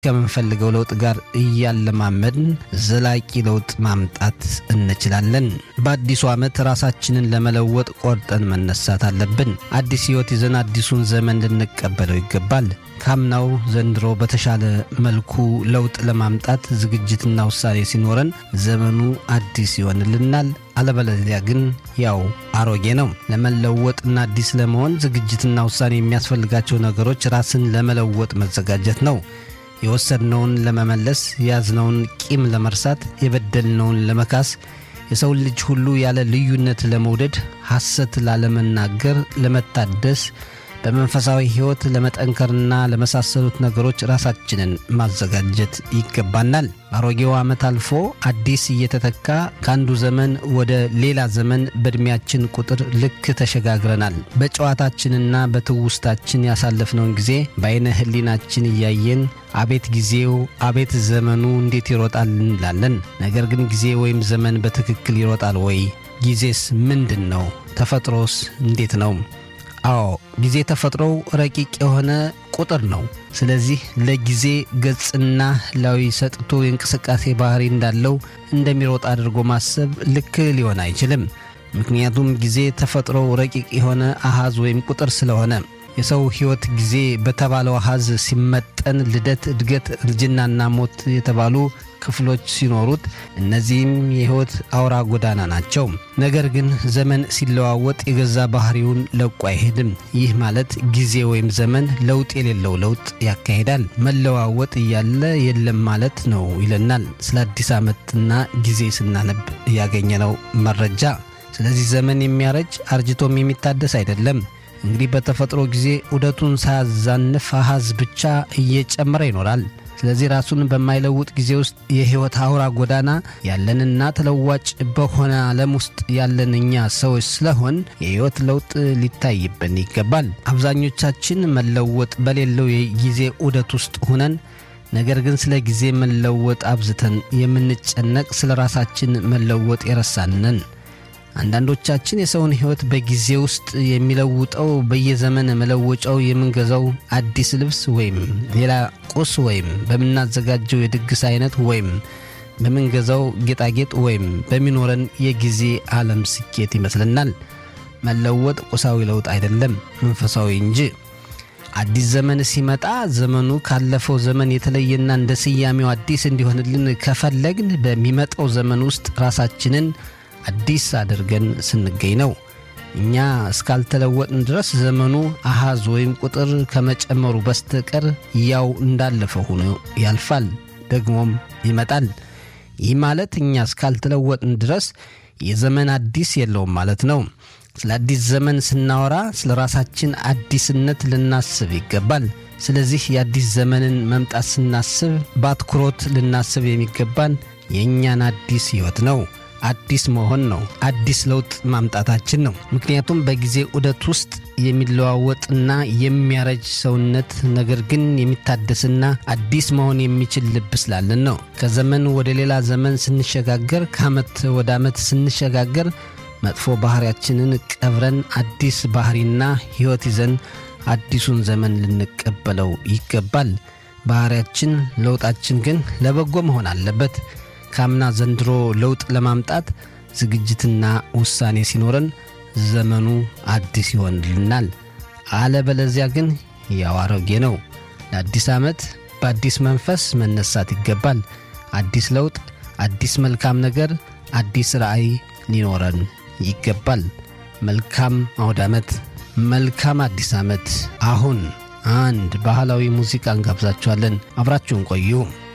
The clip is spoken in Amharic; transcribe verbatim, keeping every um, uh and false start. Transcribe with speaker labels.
Speaker 1: ከምንፈልገው ለውጥ ጋር እያለማመድን ዘላቂ ለውጥ ማምጣት እንችላለን። በአዲሱ ዓመት ራሳችንን ለመለወጥ ቆርጠን መነሳት አለብን። አዲስ ሕይወት ይዘን አዲሱን ዘመን ልንቀበለው ይገባል። ካምናው ዘንድሮ በተሻለ መልኩ ለውጥ ለማምጣት ዝግጅትና ውሳኔ ሲኖረን ዘመኑ አዲስ ይሆንልናል። አለበለዚያ ግን ያው አሮጌ ነው። ለመለወጥና አዲስ ለመሆን ዝግጅትና ውሳኔ የሚያስፈልጋቸው ነገሮች ራስን ለመለወጥ መዘጋጀት ነው። የወሰድነውን ለመመለስ፣ ያዝነውን ቂም ለመርሳት፣ የበደልነውን ለመካስ፣ የሰው ልጅ ሁሉ ያለ ልዩነት ለመውደድ፣ ሐሰት ላለመናገር፣ ለመታደስ፣ በመንፈሳዊ ሕይወት ለመጠንከርና ለመሳሰሉት ነገሮች ራሳችንን ማዘጋጀት ይገባናል። አሮጌው ዓመት አልፎ አዲስ እየተተካ ከአንዱ ዘመን ወደ ሌላ ዘመን በእድሜያችን ቁጥር ልክ ተሸጋግረናል። በጨዋታችንና በትውስታችን ያሳለፍነውን ጊዜ በዓይነ ሕሊናችን እያየን አቤት ጊዜው፣ አቤት ዘመኑ እንዴት ይሮጣል እንላለን። ነገር ግን ጊዜ ወይም ዘመን በትክክል ይሮጣል ወይ? ጊዜስ ምንድን ነው? ተፈጥሮስ እንዴት ነው? አዎ ጊዜ ተፈጥሮው ረቂቅ የሆነ ቁጥር ነው። ስለዚህ ለጊዜ ገጽና ህላዊ ሰጥቶ የእንቅስቃሴ ባህሪ እንዳለው እንደሚሮጥ አድርጎ ማሰብ ልክ ሊሆን አይችልም። ምክንያቱም ጊዜ ተፈጥሮው ረቂቅ የሆነ አሃዝ ወይም ቁጥር ስለሆነ የሰው ሕይወት ጊዜ በተባለው አሃዝ ሲመጠን ልደት፣ እድገት፣ እርጅናና ሞት የተባሉ ክፍሎች ሲኖሩት እነዚህም የሕይወት አውራ ጎዳና ናቸው። ነገር ግን ዘመን ሲለዋወጥ የገዛ ባህሪውን ለቆ አይሄድም። ይህ ማለት ጊዜ ወይም ዘመን ለውጥ የሌለው ለውጥ ያካሂዳል። መለዋወጥ እያለ የለም ማለት ነው ይለናል ስለ አዲስ ዓመትና ጊዜ ስናነብ ያገኘነው መረጃ። ስለዚህ ዘመን የሚያረጅ አርጅቶም የሚታደስ አይደለም። እንግዲህ በተፈጥሮ ጊዜ ዑደቱን ሳያዛንፍ አሃዝ ብቻ እየጨመረ ይኖራል። ስለዚህ ራሱን በማይለውጥ ጊዜ ውስጥ የሕይወት አውራ ጎዳና ያለንና ተለዋጭ በሆነ ዓለም ውስጥ ያለን እኛ ሰዎች ስለሆን የሕይወት ለውጥ ሊታይብን ይገባል። አብዛኞቻችን መለወጥ በሌለው የጊዜ ዑደት ውስጥ ሆነን ነገር ግን ስለ ጊዜ መለወጥ አብዝተን የምንጨነቅ፣ ስለ ራሳችን መለወጥ የረሳንን። አንዳንዶቻችን የሰውን ሕይወት በጊዜ ውስጥ የሚለውጠው በየዘመን መለወጫው የምንገዛው አዲስ ልብስ ወይም ሌላ ቁስ ወይም በምናዘጋጀው የድግስ አይነት ወይም በምንገዛው ጌጣጌጥ ወይም በሚኖረን የጊዜ ዓለም ስኬት ይመስለናል። መለወጥ ቁሳዊ ለውጥ አይደለም፣ መንፈሳዊ እንጂ። አዲስ ዘመን ሲመጣ ዘመኑ ካለፈው ዘመን የተለየና እንደ ስያሜው አዲስ እንዲሆንልን ከፈለግን በሚመጣው ዘመን ውስጥ ራሳችንን አዲስ አድርገን ስንገኝ ነው። እኛ እስካልተለወጥን ድረስ ዘመኑ አሃዝ ወይም ቁጥር ከመጨመሩ በስተቀር ያው እንዳለፈ ሆኖ ያልፋል፣ ደግሞም ይመጣል። ይህ ማለት እኛ እስካልተለወጥን ድረስ የዘመን አዲስ የለውም ማለት ነው። ስለ አዲስ ዘመን ስናወራ ስለ ራሳችን አዲስነት ልናስብ ይገባል። ስለዚህ የአዲስ ዘመንን መምጣት ስናስብ በአትኩሮት ልናስብ የሚገባን የእኛን አዲስ ሕይወት ነው። አዲስ መሆን ነው። አዲስ ለውጥ ማምጣታችን ነው። ምክንያቱም በጊዜ ዑደት ውስጥ የሚለዋወጥና የሚያረጅ ሰውነት ነገር ግን የሚታደስና አዲስ መሆን የሚችል ልብ ስላለን ነው። ከዘመን ወደ ሌላ ዘመን ስንሸጋገር፣ ከዓመት ወደ ዓመት ስንሸጋገር መጥፎ ባህሪያችንን ቀብረን አዲስ ባህሪና ሕይወት ይዘን አዲሱን ዘመን ልንቀበለው ይገባል። ባህሪያችን ለውጣችን ግን ለበጎ መሆን አለበት። ካምና ዘንድሮ ለውጥ ለማምጣት ዝግጅትና ውሳኔ ሲኖረን ዘመኑ አዲስ ይሆንልናል። አለበለዚያ ግን ያው አሮጌ ነው። ለአዲስ ዓመት በአዲስ መንፈስ መነሳት ይገባል። አዲስ ለውጥ፣ አዲስ መልካም ነገር፣ አዲስ ራዕይ ሊኖረን ይገባል። መልካም አውደ ዓመት፣ መልካም አዲስ ዓመት። አሁን አንድ ባህላዊ ሙዚቃ እንጋብዛችኋለን። አብራችሁን ቆዩ።